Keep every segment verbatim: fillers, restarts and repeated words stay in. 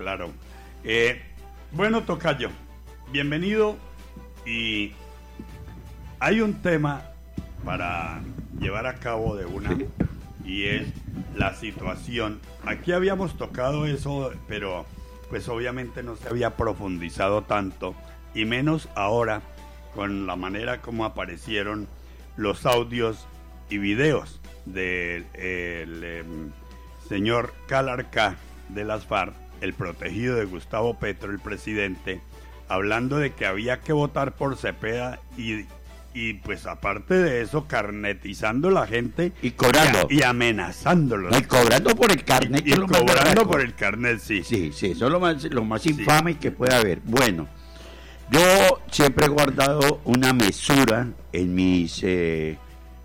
claro. Eh, bueno, tocayo, bienvenido. Y hay un tema para llevar a cabo de una, y es la situación. Aquí habíamos tocado eso, pero pues obviamente no se había profundizado tanto, y menos ahora con la manera como aparecieron los audios y videos del eh, señor Calarcá de las FARC, el protegido de Gustavo Petro, el presidente, hablando de que había que votar por Cepeda y, y pues aparte de eso, carnetizando a la gente y cobrando y, y amenazándolos. No, y cobrando por el carnet. Y, y cobrando por el carnet, sí. Sí, sí, eso es lo más, lo más infame sí. que puede haber. Bueno, yo siempre he guardado una mesura en mis... Eh,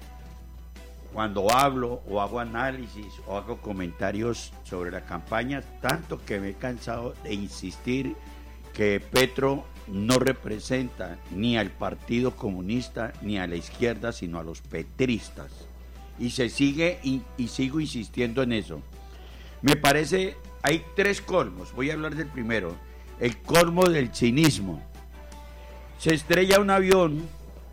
cuando hablo o hago análisis o hago comentarios sobre la campaña, tanto que me he cansado de insistir que Petro no representa ni al Partido Comunista ni a la izquierda, sino a los petristas. Y se sigue y, y sigo insistiendo en eso. Me parece, hay tres colmos, voy a hablar del primero, el colmo del cinismo. Se estrella un avión,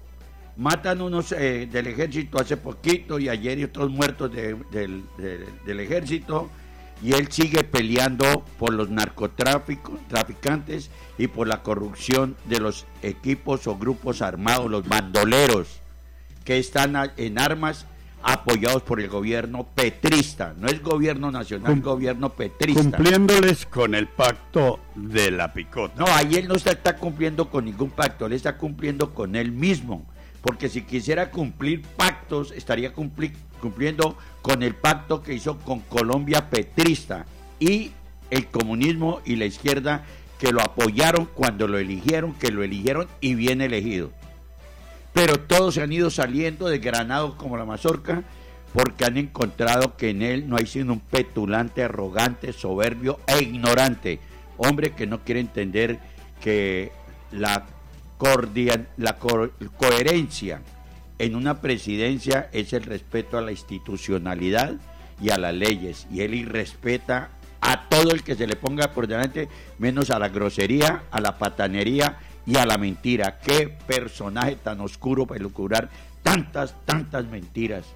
matan unos eh, del ejército hace poquito y ayer y otros muertos de, de, de, del ejército, y él sigue peleando por los narcotraficantes y por la corrupción de los equipos o grupos armados, los bandoleros que están en armas apoyados por el gobierno petrista. No es gobierno nacional, es gobierno petrista. Cumpliéndoles con el pacto de la picota. No, ahí él no está, está cumpliendo con ningún pacto, él está cumpliendo con él mismo. Porque si quisiera cumplir pactos, estaría cumpli- cumpliendo con el pacto que hizo con Colombia petrista y el comunismo y la izquierda que lo apoyaron cuando lo eligieron, que lo eligieron y bien elegido. Pero todos se han ido saliendo desgranados como la mazorca porque han encontrado que en él no hay sino un petulante, arrogante, soberbio e ignorante. Hombre que no quiere entender que la Cordial, la co- coherencia en una presidencia es el respeto a la institucionalidad y a las leyes, y él irrespeta a todo el que se le ponga por delante, menos a la grosería, a la patanería y a la mentira. Qué personaje tan oscuro para elucubrar tantas, tantas mentiras.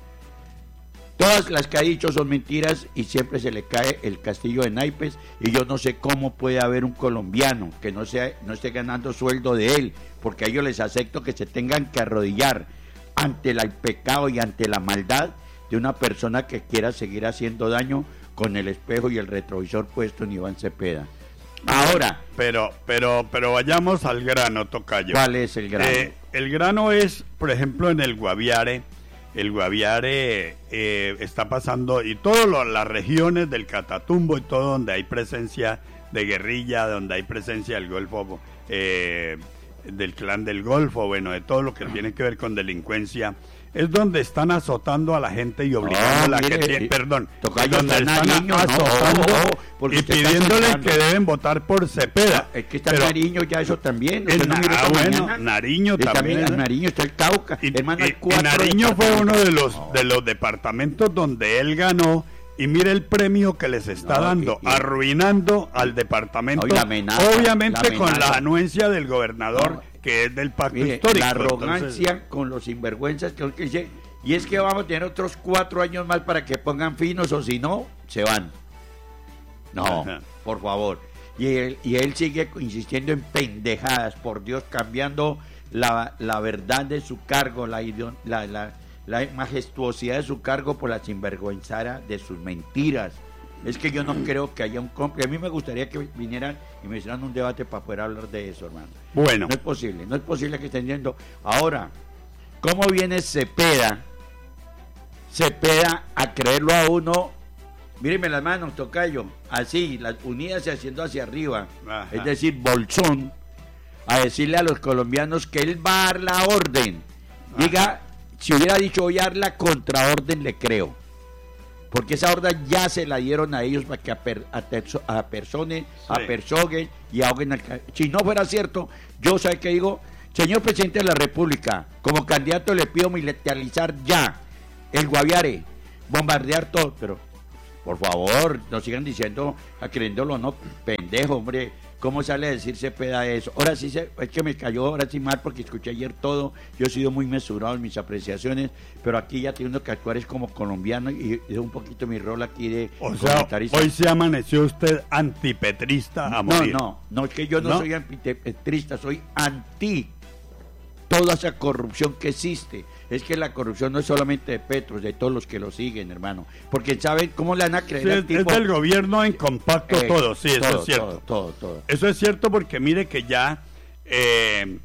Todas las que ha dicho son mentiras y siempre se le cae el castillo de naipes, y yo no sé cómo puede haber un colombiano que no, sea, no esté ganando sueldo de él, porque a ellos les acepto que se tengan que arrodillar ante el pecado y ante la maldad de una persona que quiera seguir haciendo daño con el espejo y el retrovisor puesto en Iván Cepeda. Ahora... Pero, pero, pero vayamos al grano, tocayo. ¿Cuál es el grano? Eh, el grano es, por ejemplo, en el Guaviare. El Guaviare eh, está pasando, y todas las regiones del Catatumbo y todo donde hay presencia de guerrilla, donde hay presencia del Golfo, eh, del Clan del Golfo, bueno, de todo lo que tiene que ver con delincuencia, es donde están azotando a la gente y obligándola no, a que mire, tiene, perdón, tocayo, donde están Nariño, azotando no, no, y pidiéndoles que deben votar por Cepeda. No, es que está pero, Nariño ya eso también. El, no ah, bueno, mañana. Nariño está también. también Nariño está el Cauca. Y, hermano, y, y Nariño fue uno de los no. de los departamentos donde él ganó. Y mire el premio que les está no, dando, y, y, arruinando al departamento, no, la amenaza, obviamente la amenaza. Con la anuencia del gobernador, no, que es del pacto mire, histórico. La arrogancia entonces... con los sinvergüenzas que dice, y es que vamos a tener otros cuatro años más para que pongan finos, o si no, se van. No, Ajá. por favor. Y él, y él sigue insistiendo en pendejadas, por Dios, cambiando la, la verdad de su cargo, la, la, la la majestuosidad de su cargo por la sinvergüenzara de sus mentiras. Es que yo no creo que haya un cómplice. A mí me gustaría que vinieran y me hicieran un debate para poder hablar de eso, hermano. Bueno. No es posible, no es posible que estén yendo. Ahora, ¿cómo viene Cepeda? Cepeda a creerlo a uno, míreme las manos, tocayo, así, las unidas y haciendo hacia arriba, Ajá. es decir, bolsón, a decirle a los colombianos que él va a dar la orden. Ajá. Diga, si hubiera dicho voy a dar la contraorden, le creo. Porque esa orden ya se la dieron a ellos para que aper, aperso, apersonen, sí. apersoguen y ahoguen al... Si no fuera cierto, yo sé que digo, señor presidente de la República, como candidato le pido militarizar ya el Guaviare, bombardear todo, pero Por favor, no sigan diciendo, creyéndolo, no, pendejo, hombre. ¿Cómo sale a decir Cepeda eso? Ahora sí, se, es que me cayó ahora sí mal porque escuché ayer todo. Yo he sido muy mesurado en mis apreciaciones, pero aquí ya tengo que actuar es como colombiano y es un poquito mi rol aquí de o sea, hoy se amaneció usted antipetrista a morir. No, no, no, es que yo no, no soy antipetrista, soy anti toda esa corrupción que existe. Es que la corrupción no es solamente de Petro, es de todos los que lo siguen, hermano. Porque ¿saben cómo le van a creer sí, al tipo? Es del gobierno en compacto eh, todo, sí, todo, eso es cierto. Todo, todo, todo. Eso es cierto porque mire que ya eh,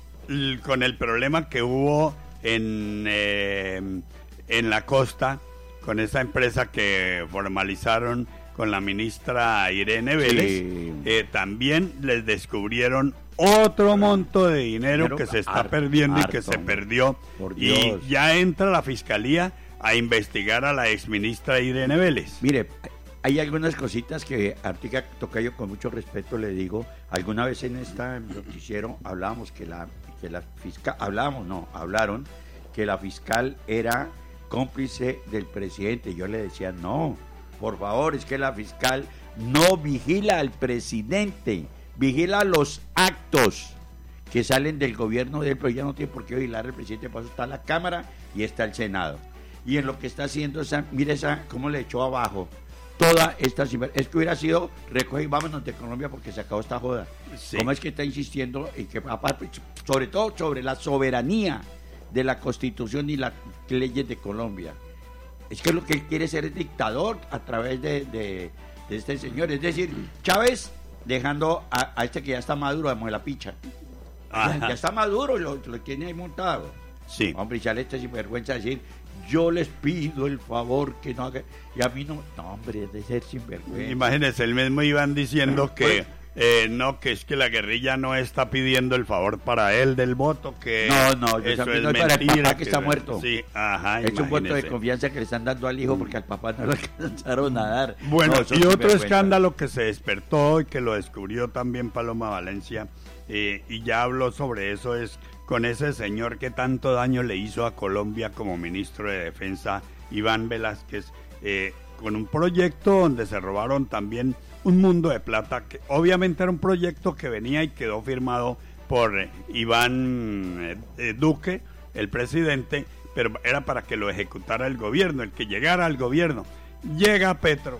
l- con el problema que hubo en, eh, en la costa, con esa empresa que formalizaron con la ministra Irene Vélez, sí. eh, también les descubrieron otro monto de dinero Pero que se está harto, perdiendo harto, y que se perdió y ya entra la fiscalía a investigar a la exministra Irene Vélez. Mire, hay algunas cositas que Artica Tocayo con mucho respeto le digo, alguna vez en este noticiero hablábamos que la que la fiscal hablábamos, no, hablaron que la fiscal era cómplice del presidente. Yo le decía, "No, por favor, es que la fiscal no vigila al presidente, vigila los actos que salen del gobierno de él, pero ya no tiene por qué vigilar al presidente, por eso está la Cámara y está el Senado. Y en lo que está haciendo, esa, mire esa, cómo le echó abajo toda esta... Es que hubiera sido, recoge y vámonos de Colombia porque se acabó esta joda. Sí. ¿Cómo es que está insistiendo en que, aparte, sobre todo sobre la soberanía de la Constitución y las leyes de Colombia? Es que lo que él quiere ser es dictador a través de, de, de este señor. Es decir, Chávez dejando a, a este que ya está maduro a la picha. Ya, ya está maduro, lo, lo tiene ahí montado. Sí. Hombre, y sale este sinvergüenza a decir, yo les pido el favor que no haga... Y a mí no... No, hombre, es de ser sinvergüenza. Imagínense, el mismo iban diciendo que... Eh, no, que es que la guerrilla no está pidiendo el favor para él del voto, que no, no, eso es, es no mentira, para el papá que, que está muerto. Sí, ajá, es un voto de confianza que le están dando al hijo porque al papá no lo alcanzaron a dar. Bueno, no, y otro escándalo que se despertó y que lo descubrió también Paloma Valencia, eh, y ya habló sobre eso, es con ese señor que tanto daño le hizo a Colombia como ministro de Defensa, Iván Velázquez, eh, con un proyecto donde se robaron también un mundo de plata, que obviamente era un proyecto que venía y quedó firmado por eh, Iván eh, eh, Duque, el presidente, pero era para que lo ejecutara el gobierno, el que llegara al gobierno. Llega Petro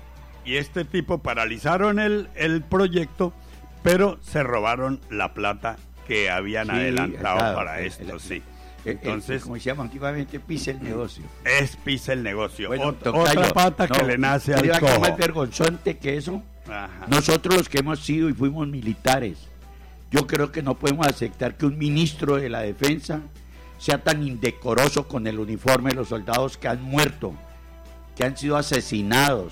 y este tipo paralizaron el, el proyecto, pero se robaron la plata que habían sí, adelantado claro, para el, esto, el, sí. Entonces, como se llama antiguamente, pisa el negocio. Es pisa el negocio. Bueno, Ot- otra pata no, que le nace al cojo. ¿Cómo es vergonzante que eso? Ajá. Nosotros los que hemos sido y fuimos militares, yo creo que no podemos aceptar que un ministro de la defensa sea tan indecoroso con el uniforme de los soldados que han muerto, que han sido asesinados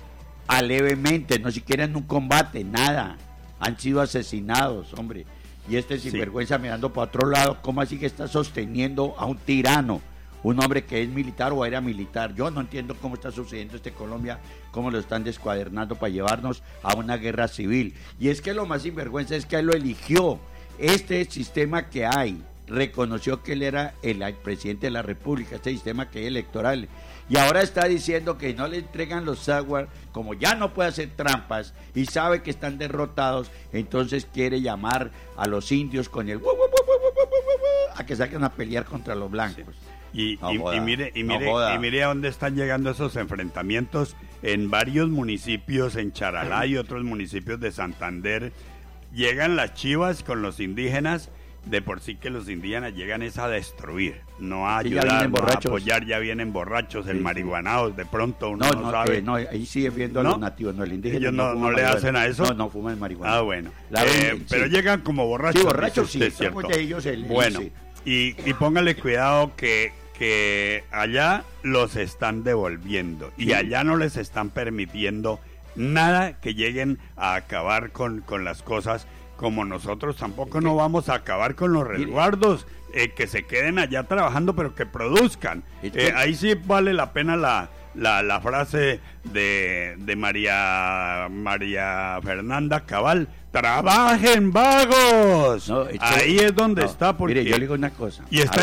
alevemente, no siquiera en un combate, nada, han sido asesinados, hombre. Y este sinvergüenza sí. mirando para otro lado, ¿cómo así que está sosteniendo a un tirano? Un hombre que es militar o era militar. Yo no entiendo cómo está sucediendo este Colombia, cómo lo están descuadernando para llevarnos a una guerra civil. Y es que lo más sinvergüenza es que él lo eligió. Este sistema que hay, reconoció que él era el, el presidente de la República, este sistema que es electoral. Y ahora está diciendo que no le entregan los software, como ya no puede hacer trampas y sabe que están derrotados, entonces quiere llamar a los indios con el a que salgan a pelear contra los blancos. Sí. Y, no y, y mire, y mire, no y mire a dónde están llegando esos enfrentamientos en varios municipios, en Charalá y otros municipios de Santander. Llegan las chivas con los indígenas. De por sí que los indígenas llegan es a destruir, no a sí, ayudar, no a apoyar, ya vienen borrachos, sí, el marihuanados, de pronto uno no, no, no sabe. Eh, no, ahí sí defiendo ¿No? a los nativos, no, el indígena. Ellos no, no, no le hacen a eso. No, no fuman marihuana. Ah, bueno. Eh, sí. Pero llegan como borrachos. Sí, borrachos, sí, usted, ¿cierto? Ellos el, bueno, sí. y, y póngale cuidado que, que allá los están devolviendo y sí. allá no les están permitiendo nada que lleguen a acabar con, con las cosas. Como nosotros tampoco no vamos a acabar con los resguardos, eh, que se queden allá trabajando, pero que produzcan. Eh, ahí sí vale la pena la, la, la frase de, de María, María Fernanda Cabal: ¡trabajen, vagos! No, es que, ahí es donde no, está. Porque, mire, yo le digo una cosa. Y está